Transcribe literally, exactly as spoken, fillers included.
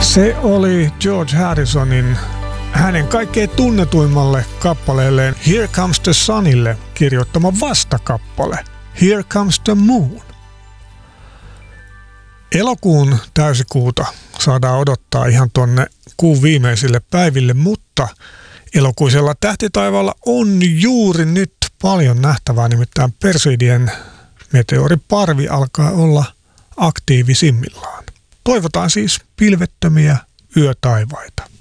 Se oli George Harrisonin hänen kaikkein tunnetuimmalle kappaleelleen Here Comes the Sunille kirjoittama vastakappale Here Comes the Moon. Elokuun täysikuuta saadaan odottaa ihan tuonne kuun viimeisille päiville, mutta elokuisella tähtitaivaalla on juuri nyt paljon nähtävää, nimittäin Perseidien meteoriparvi alkaa olla aktiivisimmillaan. Toivotaan siis pilvettömiä yötaivaita.